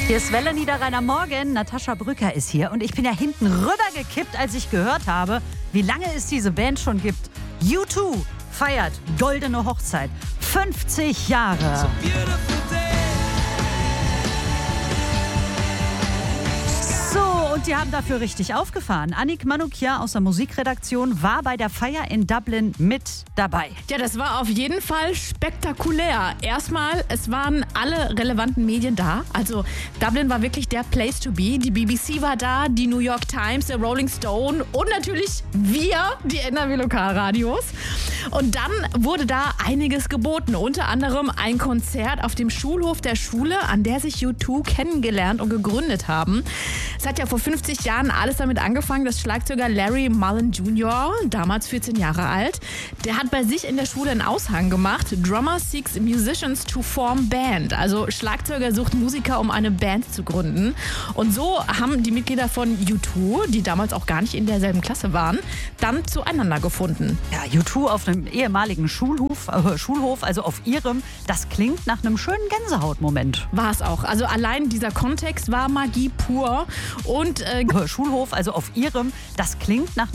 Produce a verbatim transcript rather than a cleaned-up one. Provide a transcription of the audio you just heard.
Hier ist Welle Niederrheiner Morgen. Natascha Brücker ist hier und ich bin ja hinten rübergekippt, als ich gehört habe, wie lange es diese Band schon gibt. U zwei feiert goldene Hochzeit. fünfzig Jahre. So, und die haben dafür richtig aufgefahren. Annick Manoukian aus der Musikredaktion war bei der Feier in Dublin mit dabei. Ja, das war auf jeden Fall spektakulär. Erstmal, es waren alle relevanten Medien da. Also Dublin war wirklich der Place to be. Die B B C war da, die New York Times, der Rolling Stone und natürlich wir, die N R W Lokalradios. Und dann wurde da einiges geboten. Unter anderem ein Konzert auf dem Schulhof der Schule, an der sich U zwei kennengelernt und gegründet haben. Es hat ja vor fünfzig Jahren alles damit angefangen, dass Schlagzeuger Larry Mullen Junior, damals vierzehn Jahre alt, der hat bei sich in der Schule einen Aushang gemacht. Drummer seeks musicians to form band. Also Schlagzeuger sucht Musiker, um eine Band zu gründen. Und so haben die Mitglieder von U zwei, die damals auch gar nicht in derselben Klasse waren, dann zueinander gefunden. Ja, U zwei auf einem ehemaligen Schulhof, äh, Schulhof, also auf ihrem, das klingt nach einem schönen Gänsehautmoment. War es auch. Also allein dieser Kontext war Magie pur. Und äh, Schulhof, also auf ihrem, das klingt nach